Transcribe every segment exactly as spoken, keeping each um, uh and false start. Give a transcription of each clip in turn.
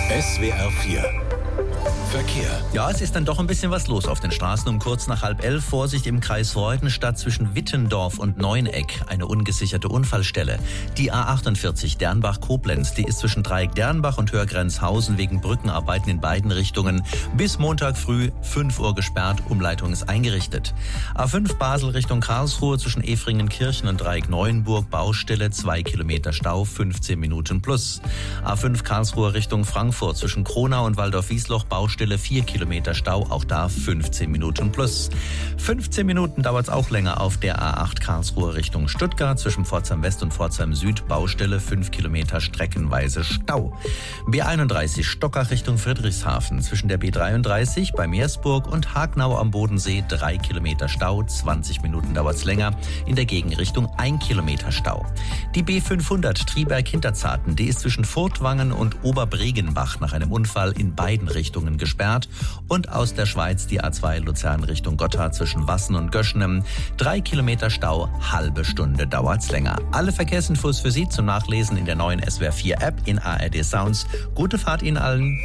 S W R vier Verkehr. Ja, es ist dann doch ein bisschen was los auf den Straßen. Um kurz nach halb elf Vorsicht im Kreis Freudenstadt zwischen Wittendorf und Neueneck. Eine ungesicherte Unfallstelle. Die A achtundvierzig Dernbach-Koblenz, die ist zwischen Dreieck Dernbach und Hörgrenzhausen wegen Brückenarbeiten in beiden Richtungen bis Montag früh fünf Uhr gesperrt. Umleitung ist eingerichtet. A fünf Basel Richtung Karlsruhe zwischen Efringenkirchen und Dreieck Neuenburg. Baustelle, zwei Kilometer Stau, fünfzehn Minuten plus. A fünf Karlsruhe Richtung Frankfurt zwischen Kronau und Waldorf-Wiesloch. Baustelle, vier Kilometer Stau, auch da fünfzehn Minuten plus. fünfzehn Minuten dauert es auch länger auf der A acht Karlsruhe Richtung Stuttgart zwischen Pforzheim West und Pforzheim Süd. Baustelle, fünf Kilometer streckenweise Stau. B einunddreißig Stockach Richtung Friedrichshafen zwischen der B dreiunddreißig bei Meersburg und Hagnau am Bodensee. drei Kilometer Stau, zwanzig Minuten dauert es länger. In der Gegenrichtung ein Kilometer Stau. Die B fünfhundert Triberg-Hinterzarten, die ist zwischen Furtwangen und Oberbregenbach nach einem Unfall in beiden Richtungen gesperrt. Und aus der Schweiz die A zwei Luzern Richtung Gotthard zwischen Wassen und Göschnem. Drei Kilometer Stau, halbe Stunde dauert's länger. Alle Verkehrsinfos für Sie zum Nachlesen in der neuen S W R vier App in A R D Sounds. Gute Fahrt Ihnen allen.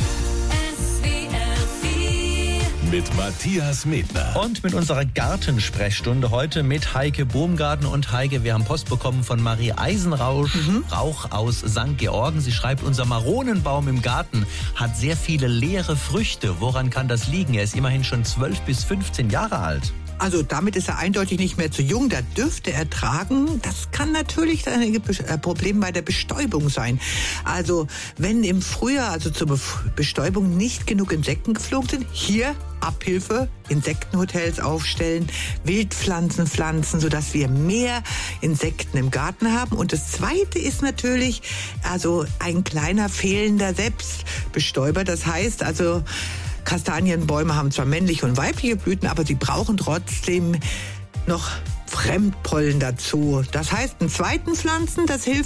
Mit Matthias Medner. Und mit unserer Gartensprechstunde heute mit Heike Bohmgarten. Und Heike, wir haben Post bekommen von Marie Eisenrausch, mhm. Rauch aus Sankt Georgen. Sie schreibt, unser Maronenbaum im Garten hat sehr viele leere Früchte. Woran kann das liegen? Er ist immerhin schon zwölf bis fünfzehn Jahre alt. Also damit ist er eindeutig nicht mehr zu jung, da dürfte er tragen. Das kann natürlich ein Problem bei der Bestäubung sein. Also wenn im Frühjahr, also zur Bestäubung, nicht genug Insekten geflogen sind, hier Abhilfe, Insektenhotels aufstellen, Wildpflanzen pflanzen, sodass wir mehr Insekten im Garten haben. Und das Zweite ist natürlich also ein kleiner fehlender Selbstbestäuber. Das heißt also, Kastanienbäume haben zwar männliche und weibliche Blüten, aber sie brauchen trotzdem noch Fremdpollen dazu. Das heißt, einen zweiten pflanzen, das hilft.